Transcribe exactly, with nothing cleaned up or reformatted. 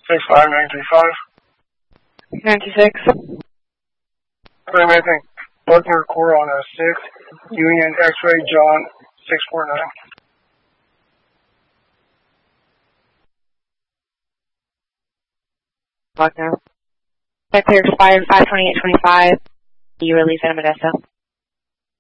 six five nine three five. ninety-six. Claim anything. Buckner Core on a six. Union X-ray John six four nine. Buckner. That clear expired five twenty-eight twenty-five. You release at Modesto.